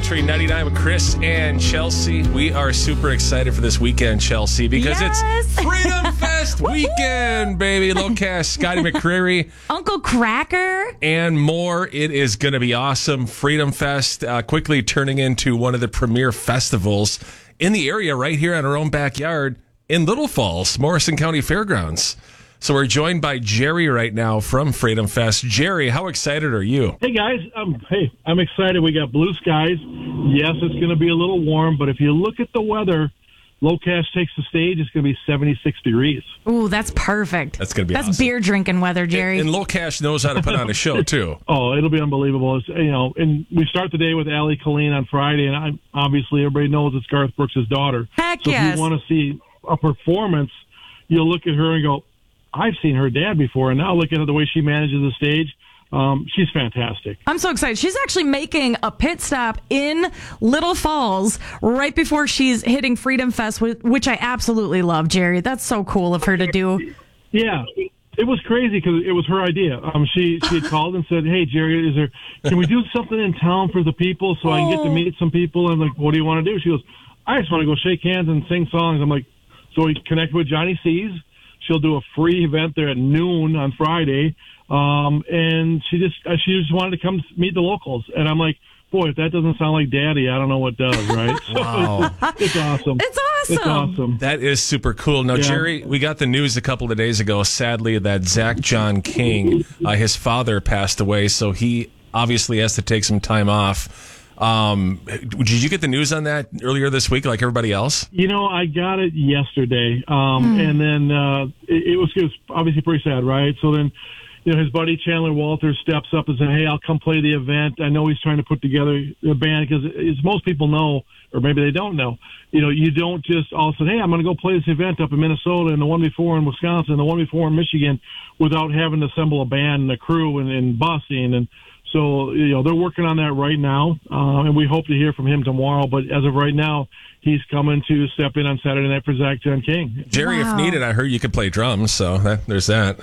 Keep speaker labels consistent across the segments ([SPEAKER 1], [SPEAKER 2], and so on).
[SPEAKER 1] Country 99 with Chris and Chelsea. We are super excited for this weekend, Chelsea, because it's Freedom Fest weekend, baby. Low Cash, Scotty McCreery,
[SPEAKER 2] Uncle Cracker,
[SPEAKER 1] and more. It is going to be awesome. Freedom Fest quickly turning into one of the premier festivals in the area right here in our own backyard in Little Falls, Morrison County Fairgrounds. So we're joined by Jerry right now from Freedom Fest. Jerry, how excited are you?
[SPEAKER 3] Hey, guys. I'm excited. We got blue skies. Yes, it's going to be a little warm, but if you look at the weather, Low Cash takes the stage. It's going to be 76 degrees.
[SPEAKER 2] Ooh, that's perfect.
[SPEAKER 1] That's going to be
[SPEAKER 2] That's
[SPEAKER 1] awesome.
[SPEAKER 2] beer drinking weather, Jerry.
[SPEAKER 1] And Low Cash knows how to put on a show, too.
[SPEAKER 3] Oh, it'll be unbelievable. And we start the day with Allie Colleen on Friday, and obviously everybody knows it's Garth Brooks' daughter.
[SPEAKER 2] Heck
[SPEAKER 3] so
[SPEAKER 2] yes.
[SPEAKER 3] if you want to see a performance, you'll look at her and go, I've seen her dad before, and now looking at the way she manages the stage, she's fantastic.
[SPEAKER 2] I'm so excited. She's actually making a pit stop in Little Falls right before she's hitting Freedom Fest, which I absolutely love, Jerry. That's so cool of her to do.
[SPEAKER 3] Yeah. It was crazy because it was her idea. She had called and said, "Hey, Jerry, can we do something in town for the people so I can get to meet some people?" I'm like, "What do you want to do?" She goes, "I just want to go shake hands and sing songs." I'm like, so we connected with Johnny C's. She'll do a free event there at noon on Friday, and she just wanted to come meet the locals. And I'm like, boy, if that doesn't sound like Daddy, I don't know what does, right?
[SPEAKER 1] Wow.
[SPEAKER 3] So it's awesome.
[SPEAKER 2] It's awesome.
[SPEAKER 1] That is super cool. Now, Jerry, we got the news a couple of days ago, sadly, that Zach John King, his father, passed away, so he obviously has to take some time off. Did you get the news on that earlier this week, like everybody else?
[SPEAKER 3] I got it yesterday, and then it was obviously pretty sad, right? So then, his buddy Chandler Walters steps up and says, "Hey, I'll come play the event." I know he's trying to put together a band because, as most people know, or maybe they don't know, you don't just all of a sudden, "Hey, I'm going to go play this event up in Minnesota and the one before in Wisconsin and the one before in Michigan," without having to assemble a band and a crew and busing. And so, they're working on that right now, and we hope to hear from him tomorrow. But as of right now, he's coming to step in on Saturday night for Zach John King.
[SPEAKER 1] Jerry, if needed, I heard you could play drums, so there's that.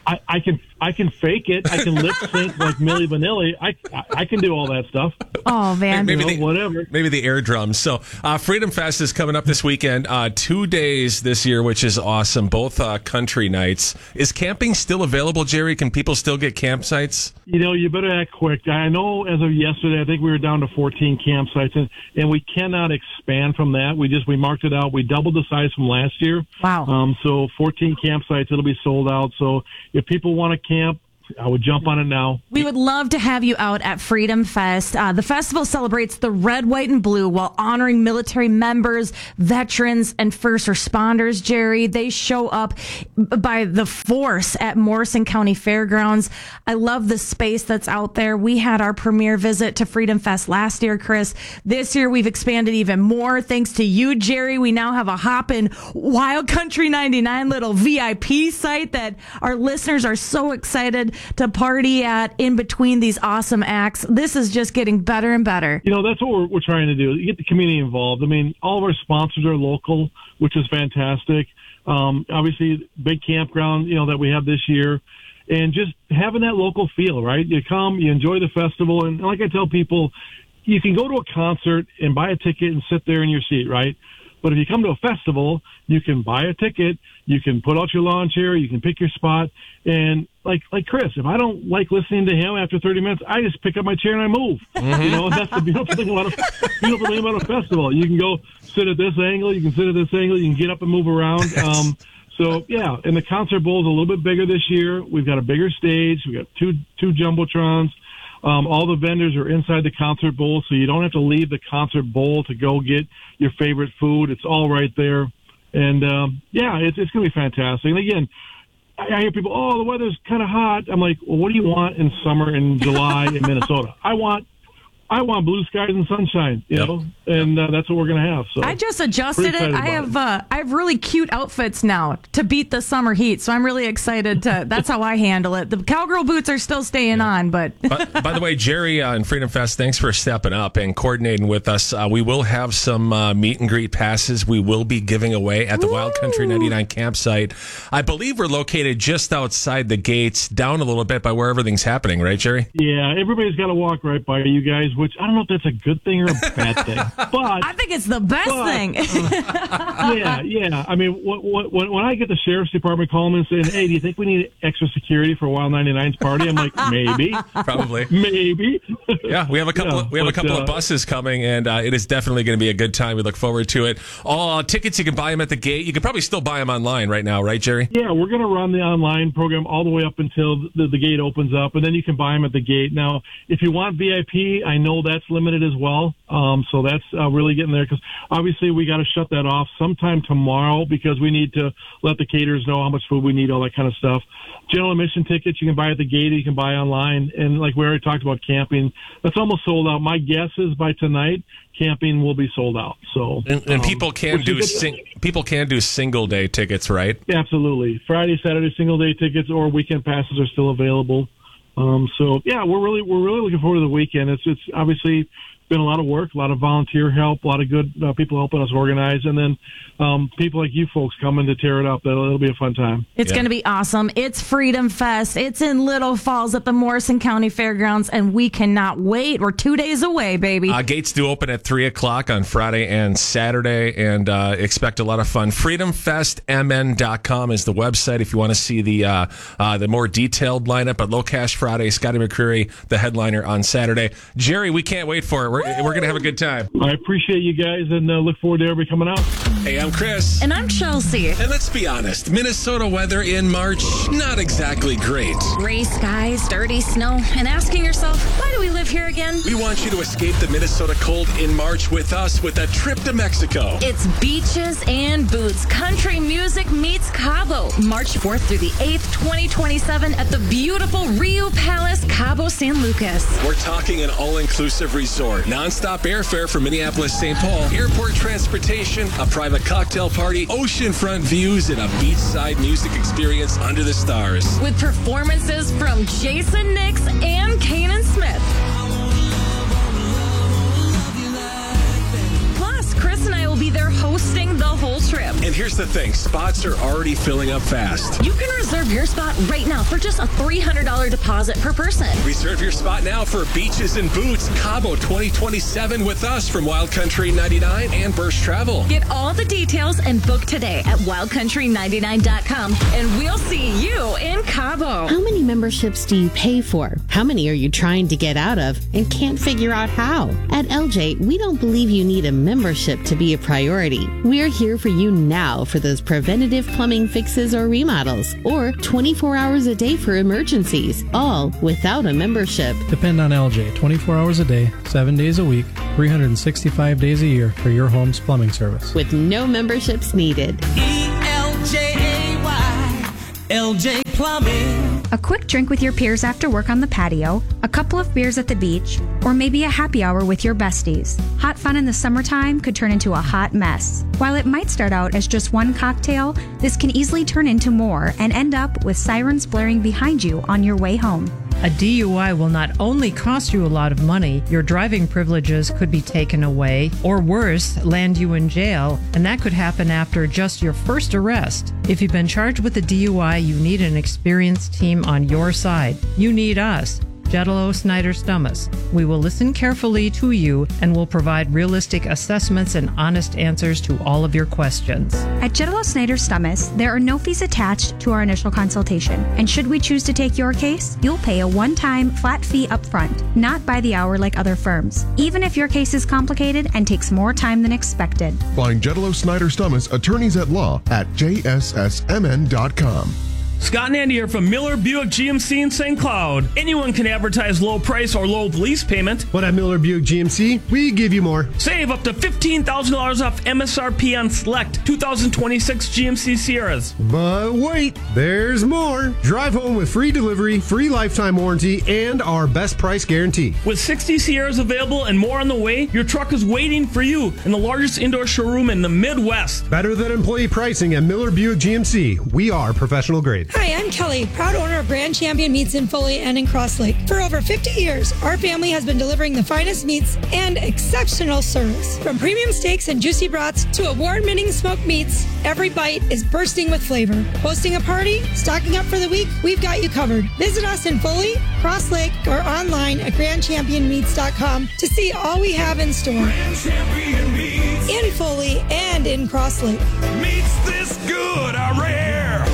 [SPEAKER 3] I can fake it. I can lip sync like Milli Vanilli. I can do all that stuff.
[SPEAKER 2] Oh, man.
[SPEAKER 3] Whatever.
[SPEAKER 1] Maybe the air drums. So Freedom Fest is coming up this weekend. 2 days this year, which is awesome. Both country nights. Is camping still available, Jerry? Can people still get campsites?
[SPEAKER 3] You better act quick. I know as of yesterday, I think we were down to 14 campsites, and we cannot expand from that. We marked it out. We doubled the size from last year.
[SPEAKER 2] Wow.
[SPEAKER 3] So 14 campsites. It'll be sold out. So if people want to camp, I would jump on it now.
[SPEAKER 2] We would love to have you out at Freedom Fest. The festival celebrates the red, white, and blue while honoring military members, veterans, and first responders, Jerry. They show up by the force at Morrison County Fairgrounds. I love the space that's out there. We had our premiere visit to Freedom Fest last year, Chris. This year, we've expanded even more. Thanks to you, Jerry, we now have a hoppin' Wild Country 99 little VIP site that our listeners are so excited to party at in between these awesome acts. This is just getting better and better.
[SPEAKER 3] That's what we're trying to do, get the community involved. I mean, all of our sponsors are local, which is fantastic. Obviously, big campground, that we have this year. And just having that local feel, right? You come, you enjoy the festival. And like I tell people, you can go to a concert and buy a ticket and sit there in your seat, right? But if you come to a festival, you can buy a ticket, you can put out your lawn chair, you can pick your spot. And like Chris, if I don't like listening to him after 30 minutes, I just pick up my chair and I move.
[SPEAKER 1] Mm-hmm.
[SPEAKER 3] That's the beautiful thing about a festival. You can go sit at this angle, you can sit at this angle, you can get up and move around. So yeah, and the concert bowl is a little bit bigger this year. We've got a bigger stage. We've got two jumbotrons. All the vendors are inside the concert bowl, so you don't have to leave the concert bowl to go get your favorite food. It's all right there. And, it's going to be fantastic. And again, I hear people, the weather's kind of hot. I'm like, well, what do you want in summer in July in Minnesota? I want blue skies and sunshine, know, and that's what we're going to have. So
[SPEAKER 2] I just adjusted it. I have really cute outfits now to beat the summer heat, so I'm really excited. That's how I handle it. The cowgirl boots are still staying on, but
[SPEAKER 1] by the way, Jerry and Freedom Fest, thanks for stepping up and coordinating with us. We will have some meet and greet passes. We will be giving away at the Wild Country 99 campsite. I believe we're located just outside the gates, down a little bit by where everything's happening, right, Jerry?
[SPEAKER 3] Yeah, everybody's got to walk right by you guys. which I don't know if that's a good thing or a bad thing. But
[SPEAKER 2] I think it's the best thing.
[SPEAKER 3] Yeah. I mean, when I get the sheriff's department calling me and saying, "Hey, do you think we need extra security for Wild 99's party?" I'm like, maybe,
[SPEAKER 1] Probably.
[SPEAKER 3] maybe.
[SPEAKER 1] Yeah, we have a couple. We have a couple of buses coming, and it is definitely going to be a good time. We look forward to it. All tickets, you can buy them at the gate. You can probably still buy them online right now, right, Jerry?
[SPEAKER 3] Yeah, we're going to run the online program all the way up until the gate opens up, and then you can buy them at the gate. Now, if you want VIP, I know that's limited as well. So that's really getting there, because obviously we got to shut that off sometime tomorrow, because we need to let the caterers know how much food we need, all that kind of stuff. General admission tickets you can buy at the gate, or you can buy online. And like we already talked about camping, that's almost sold out. My guess is by tonight, camping will be sold out. So
[SPEAKER 1] and people can do single day tickets, right?
[SPEAKER 3] Absolutely. Friday, Saturday single day tickets or weekend passes are still available. So yeah, we're really looking forward to the weekend. It's obviously been a lot of work, a lot of volunteer help, a lot of good people helping us organize, and then people like you folks coming to tear it up. It'll be a fun time.
[SPEAKER 2] It's going to be awesome. It's Freedom Fest. It's in Little Falls at the Morrison County Fairgrounds, and we cannot wait. We're 2 days away, baby.
[SPEAKER 1] Gates do open at 3:00 on Friday and Saturday, and expect a lot of fun. FreedomFestMN.com is the website if you want to see the more detailed lineup. But Low Cash Friday, Scotty McCreery, the headliner on Saturday. Jerry, we can't wait for it. We're going to have a good time.
[SPEAKER 3] I appreciate you guys, and look forward to everybody coming out.
[SPEAKER 1] Hey, I'm Chris.
[SPEAKER 2] And I'm Chelsea.
[SPEAKER 1] And let's be honest, Minnesota weather in March, not exactly great.
[SPEAKER 4] Gray skies, dirty snow, and asking yourself, why do we live here again?
[SPEAKER 1] We want you to escape the Minnesota cold in March with us with a trip to Mexico.
[SPEAKER 4] It's beaches and boots. Country music meets Cabo. March 4th through the 8th, 2027 at the beautiful Rio Palace, Cabo San Lucas.
[SPEAKER 1] We're talking an all-inclusive resort. Non-stop airfare from Minneapolis-St. Paul, airport transportation, a private cocktail party, oceanfront views, and a beachside music experience under the stars.
[SPEAKER 4] With performances from Jason Nix and Kanan Smith. Plus, Chris and I will be there hosting the whole trip.
[SPEAKER 1] And here's the thing, spots are already filling up fast.
[SPEAKER 4] You can reserve your spot right now for just a $300 deposit per person.
[SPEAKER 1] Reserve your spot now for Beaches and Boots, Cabo 2027 with us from Wild Country 99 and Burst Travel.
[SPEAKER 4] Get all the details and book today at wildcountry99.com, and we'll see you in Cabo.
[SPEAKER 5] How many memberships do you pay for? How many are you trying to get out of and can't figure out how? At LJ, we don't believe you need a membership to be a priority. We're here for you now for those preventative plumbing fixes or remodels, or 24 hours a day for emergencies, all without a membership.
[SPEAKER 6] Depend on LJ 24 hours a day, 7 days a week, 365 days a year for your home's plumbing service.
[SPEAKER 5] With no memberships needed.
[SPEAKER 7] ELJAY, LJ Plumbing.
[SPEAKER 8] A quick drink with your peers after work on the patio, a couple of beers at the beach, or maybe a happy hour with your besties. Hot fun in the summertime could turn into a hot mess. While it might start out as just one cocktail, this can easily turn into more and end up with sirens blaring behind you on your way home.
[SPEAKER 9] A DUI will not only cost you a lot of money, your driving privileges could be taken away, or worse, land you in jail, and that could happen after just your first arrest. If you've been charged with a DUI, you need an experienced team on your side. You need us. Jetalo Snyder Stummis. We will listen carefully to you and will provide realistic assessments and honest answers to all of your questions.
[SPEAKER 8] At Jetalo Snyder Stummis, there are no fees attached to our initial consultation. And should we choose to take your case, you'll pay a one-time flat fee up front, not by the hour like other firms, even if your case is complicated and takes more time than expected.
[SPEAKER 10] Find Jetalo Snyder Stummis attorneys at law at jssmn.com.
[SPEAKER 11] Scott and Andy here from Miller Buick GMC in St. Cloud. Anyone can advertise low price or low lease payment.
[SPEAKER 12] But at Miller Buick GMC, we give you more.
[SPEAKER 11] Save up to $15,000 off MSRP on select 2026 GMC Sierras.
[SPEAKER 12] But wait, there's more. Drive home with free delivery, free lifetime warranty, and our best price guarantee.
[SPEAKER 11] With 60 Sierras available and more on the way, your truck is waiting for you in the largest indoor showroom in the Midwest.
[SPEAKER 12] Better than employee pricing at Miller Buick GMC. We are professional grade.
[SPEAKER 13] Hi, I'm Kelly, proud owner of Grand Champion Meats in Foley and in Cross Lake. For over 50 years, our family has been delivering the finest meats and exceptional service. From premium steaks and juicy brats to award-winning smoked meats, every bite is bursting with flavor. Hosting a party, stocking up for the week, we've got you covered. Visit us in Foley, Cross Lake, or online at grandchampionmeats.com to see all we have in store.
[SPEAKER 14] Grand Champion Meats.
[SPEAKER 13] In Foley and in Cross Lake.
[SPEAKER 14] Meats this good are rare.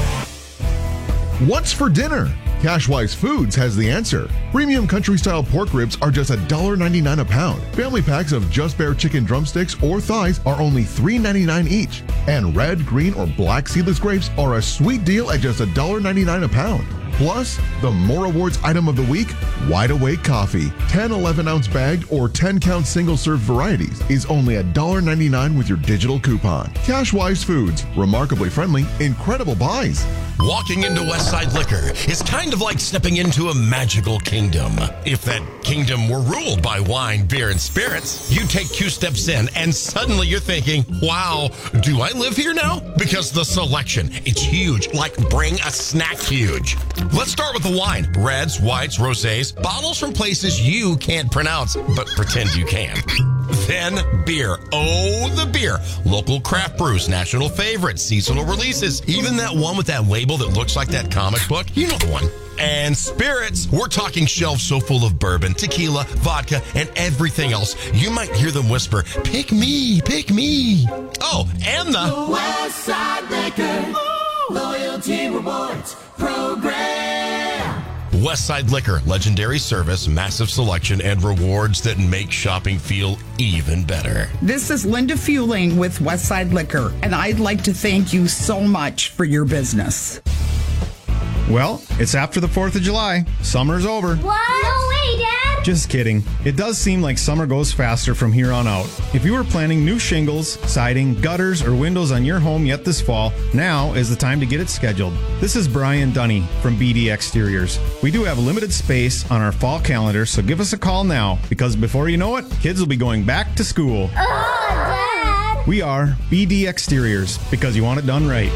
[SPEAKER 10] What's for dinner? Cashwise Foods has the answer. Premium country-style pork ribs are just $1.99 a pound. Family packs of Just Bare chicken drumsticks or thighs are only $3.99 each. And red, green, or black seedless grapes are a sweet deal at just $1.99 a pound. Plus, the More Awards item of the week, Wide Awake Coffee. 10 11-ounce bagged or 10-count single-serve varieties is only $1.99 with your digital coupon. Cashwise Foods. Remarkably friendly, incredible buys.
[SPEAKER 15] Walking into Westside Liquor is kind of like stepping into a magical kingdom. If that kingdom were ruled by wine, beer, and spirits, you take 2 steps in and suddenly you're thinking, wow, do I live here now? Because the selection, it's huge, like bring a snack huge. Let's start with the wine. Reds, whites, rosés, bottles from places you can't pronounce, but pretend you can. Then beer. Oh, the beer. Local craft brews, national favorites, seasonal releases, even that one with that label that looks like that comic book. You know the one. And spirits. We're talking shelves so full of bourbon, tequila, vodka, and everything else. You might hear them whisper, pick me, pick me. Oh, and the
[SPEAKER 14] Westside Liquor Loyalty Rewards Program.
[SPEAKER 15] Westside Liquor, legendary service, massive selection, and rewards that make shopping feel even better.
[SPEAKER 16] This is Linda Fueling with Westside Liquor, and I'd like to thank you so much for your business.
[SPEAKER 17] Well, it's after the 4th of July. Summer's over.
[SPEAKER 18] What? No way, Dad!
[SPEAKER 17] Just kidding. It does seem like summer goes faster from here on out. If you are planning new shingles, siding, gutters, or windows on your home yet this fall, now is the time to get it scheduled. This is Brian Dunny from BD Exteriors. We do have limited space on our fall calendar, so give us a call now, because before you know it, kids will be going back to school.
[SPEAKER 18] Dad!
[SPEAKER 17] We are BD Exteriors, because you want it done right.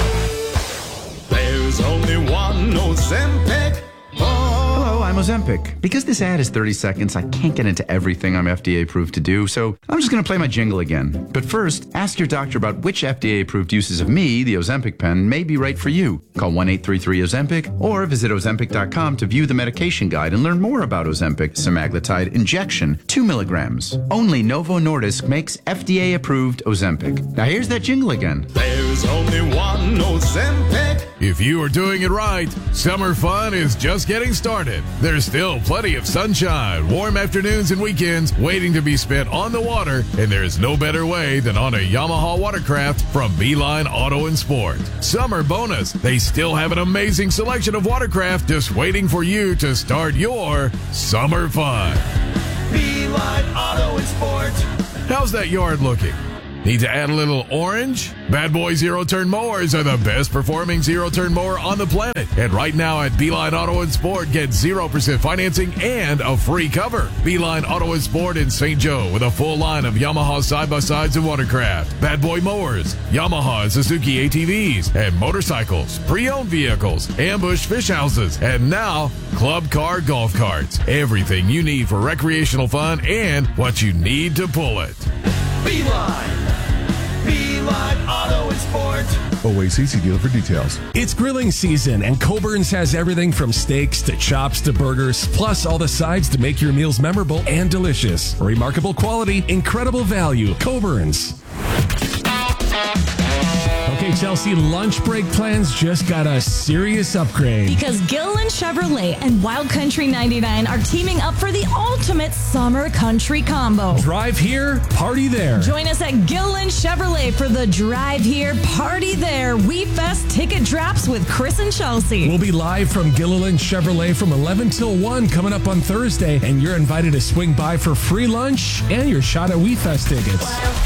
[SPEAKER 14] There's only one Ozempic.
[SPEAKER 19] Hello, I'm Ozempic. Because this ad is 30 seconds, I can't get into everything I'm FDA approved to do, so I'm just going to play my jingle again. But first, ask your doctor about which FDA approved uses of me, the Ozempic pen, may be right for you. Call 1-833-OZEMPIC or visit Ozempic.com to view the medication guide and learn more about Ozempic semaglutide injection, 2 milligrams. Only Novo Nordisk makes FDA approved Ozempic. Now here's that jingle again.
[SPEAKER 14] There's only one Ozempic.
[SPEAKER 20] If you are doing it right, summer fun is just getting started. There's still plenty of sunshine, warm afternoons and weekends waiting to be spent on the water, and there's no better way than on a Yamaha watercraft from Beeline Auto and Sport. Summer bonus, they still have an amazing selection of watercraft just waiting for you to start your summer fun.
[SPEAKER 14] Beeline Auto and Sport.
[SPEAKER 20] How's that yard looking? Need to add a little orange? Bad Boy zero-turn mowers are the best performing zero-turn mower on the planet. And right now at Beeline Auto and Sport, get 0% financing and a free cover. Beeline Auto and Sport in St. Joe with a full line of Yamaha side-by-sides and watercraft, Bad Boy mowers, Yamaha and Suzuki ATVs, and motorcycles, pre-owned vehicles, ambush fish houses, and now club car golf carts. Everything you need for recreational fun and what you need to pull it.
[SPEAKER 14] Beeline Auto and Sport.
[SPEAKER 10] OACC dealer for details.
[SPEAKER 1] It's grilling season, and Coburn's has everything from steaks to chops to burgers, plus all the sides to make your meals memorable and delicious. Remarkable quality, incredible value. Coburn's. Okay, Chelsea, lunch break plans just got a serious upgrade.
[SPEAKER 4] Because Gilliland Chevrolet and Wild Country 99 are teaming up for the ultimate summer country combo.
[SPEAKER 1] Drive here, party there.
[SPEAKER 4] Join us at Gilliland Chevrolet for the Drive Here, Party There We Fest ticket drops with Chris and Chelsea.
[SPEAKER 1] We'll be live from Gilliland Chevrolet from 11 till 1 coming up on Thursday, and you're invited to swing by for free lunch and your shot at We Fest tickets.